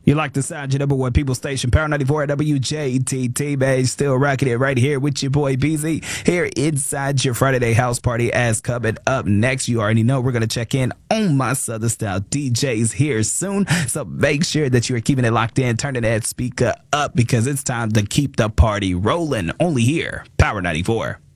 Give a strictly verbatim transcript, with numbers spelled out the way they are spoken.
You like the sound, your number one people station, Power ninety-four W J T T, man. Still rocking it right here with your boy B Z here inside your Friday Day House Party. As coming up next, you already know we're going to check in on my Southern Style D Js here soon. So make sure that you are keeping it locked in, turning that speaker up because it's time to keep the party rolling. Only here, Power ninety-four.